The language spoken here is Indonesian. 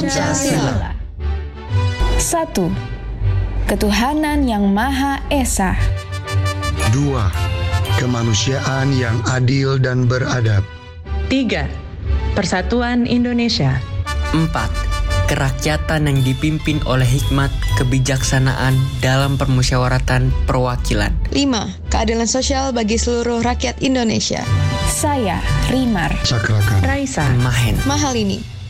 Pancasila. 1. Ketuhanan yang Maha Esa. 2. Kemanusiaan yang adil dan beradab. 3. Persatuan Indonesia. 4. Kerakyatan yang dipimpin oleh hikmat kebijaksanaan dalam permusyawaratan perwakilan. 5. Keadilan sosial bagi seluruh rakyat Indonesia. Saya, Rimar Cakrakan. Raisa. Mahen. Mahal ini.